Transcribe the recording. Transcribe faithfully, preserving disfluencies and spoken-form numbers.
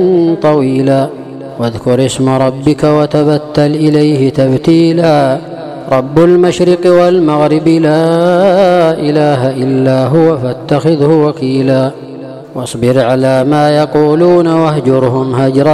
طويلا واذكر اسم ربك وتبتل إليه تبتيلا رب المشرق والمغرب لا إله إلا هو فاتخذه وكيلا واصبر على ما يقولون واهجرهم هجرا